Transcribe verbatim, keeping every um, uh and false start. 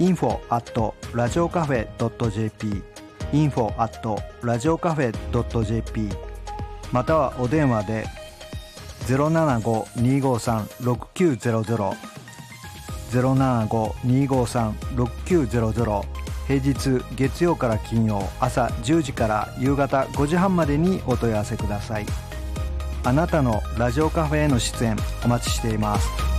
インフォ アット ラジオカフェ ドット ジェーピー インフォ アット ラジオカフェ ドット ジェーピー またはお電話で ゼロななご にーごーさん ろくきゅうゼロゼロ ゼロななご にーごーさん ろくきゅうゼロゼロ平日月曜から金曜朝じゅうじから夕方ごじはんまでにお問い合わせください。あなたのラジオカフェへの出演お待ちしています。